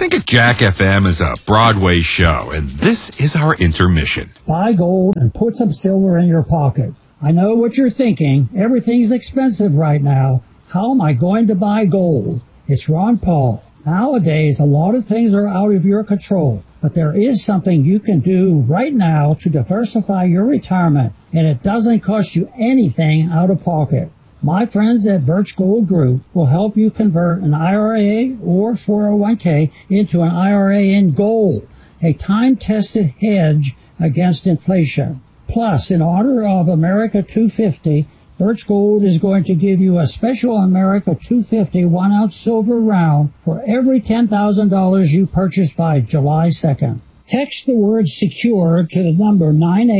Think of Jack FM as a Broadway show, and this is our intermission. Buy gold and put some silver in your pocket. I know what you're thinking. Everything's expensive right now. How am I going to buy gold? It's Ron Paul. Nowadays, a lot of things are out of your control, but there is something you can do right now to diversify your retirement, and it doesn't cost you anything out of pocket. My friends at Birch Gold Group will help you convert an IRA or 401k into an IRA in gold, a time-tested hedge against inflation. Plus, in honor of America 250, Birch Gold is going to give you a special America 250 1-ounce silver round for every $10,000 you purchase by July 2nd. Text the word SECURE to the number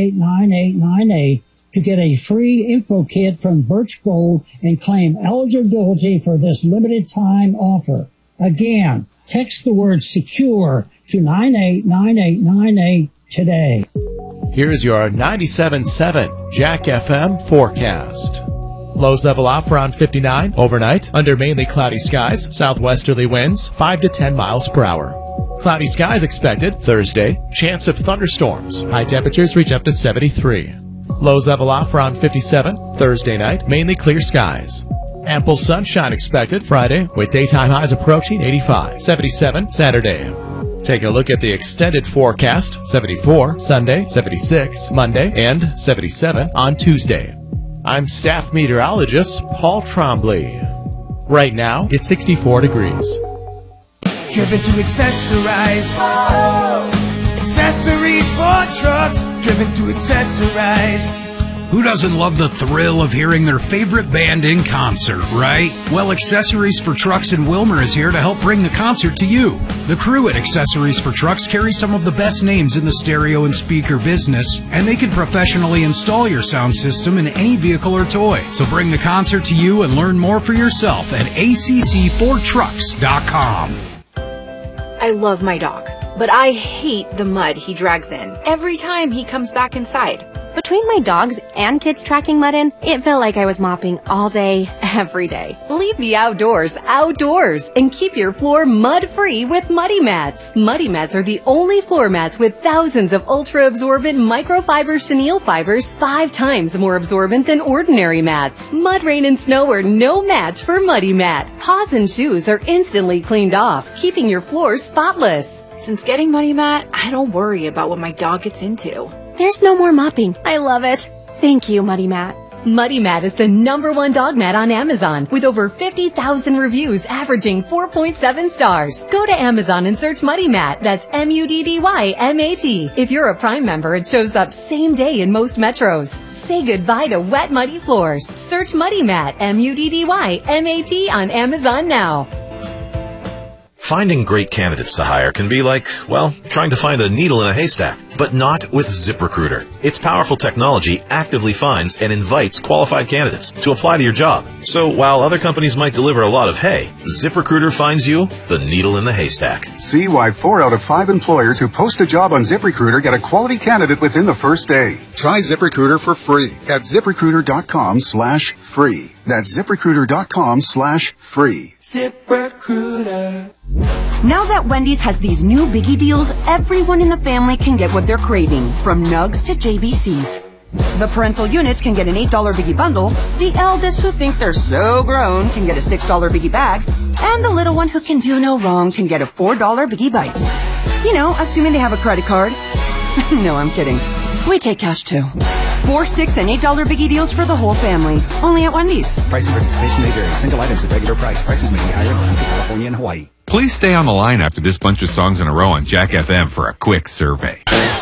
989898 to get a free info kit from Birch Gold and claim eligibility for this limited time offer. Again, text the word SECURE to 989898 today. Here's your 97.7 Jack FM forecast. Lows level off around 59 overnight under mainly cloudy skies, southwesterly winds 5 to 10 miles per hour. Cloudy skies expected Thursday, chance of thunderstorms. High temperatures reach up to 73. Lows level off around 57 Thursday night, mainly clear skies. Ample sunshine expected Friday with daytime highs approaching 85, 77 Saturday. Take a look at the extended forecast, 74 Sunday, 76 Monday, and 77 on Tuesday. I'm staff meteorologist Paul Trombley. Right now, it's 64 degrees. Driven to accessorize. Accessories for trucks. Driven to accessorize. Who doesn't love the thrill of hearing their favorite band in concert, right? Well, Accessories for Trucks in Wilmer is here to help bring the concert to you. The crew at Accessories for Trucks carry some of the best names in the stereo and speaker business, and they can professionally install your sound system in any vehicle or toy. So bring the concert to you and learn more for yourself at acc4trucks.com. I love my dog, but I hate the mud he drags in every time he comes back inside. Between my dogs and kids tracking mud in, it felt like I was mopping all day, every day. Leave the outdoors outdoors and keep your floor mud-free with Muddy Mats. Muddy Mats are the only floor mats with thousands of ultra-absorbent microfiber chenille fibers, 5 times more absorbent than ordinary mats. Mud, rain, and snow are no match for Muddy Mat. Paws and shoes are instantly cleaned off, keeping your floor spotless. Since getting Muddy Mat, I don't worry about what my dog gets into. There's no more mopping. I love it. Thank you, Muddy Mat. Muddy Mat is the #1 dog mat on Amazon with over 50,000 reviews averaging 4.7 stars. Go to Amazon and search Muddy Mat. That's MUDDYMAT. If you're a Prime member, it shows up same day in most metros. Say goodbye to wet, muddy floors. Search Muddy Mat, MUDDYMAT on Amazon now. Finding great candidates to hire can be like, well, trying to find a needle in a haystack, but not with ZipRecruiter. Its powerful technology actively finds and invites qualified candidates to apply to your job. So while other companies might deliver a lot of hay, ZipRecruiter finds you the needle in the haystack. See why 4 out of 5 employers who post a job on ZipRecruiter get a quality candidate within the first day. Try ZipRecruiter for free at ZipRecruiter.com/free. That's ZipRecruiter.com/free. ZipRecruiter. Now that Wendy's has these new biggie deals, everyone in the family can get what they're craving, from nugs to JBCs. The parental units can get an $8 biggie bundle, the eldest who think they're so grown can get a $6 biggie bag, and the little one who can do no wrong can get a $4 biggie bites. You know, assuming they have a credit card. No, I'm kidding. We take cash too. 4, 6, and $8 biggie deals for the whole family. Only at Wendy's. Price and participation may vary. Single items at regular price. Prices may be higher in Alaska, California, and Hawaii. Please stay on the line after this bunch of songs in a row on Jack FM for a quick survey.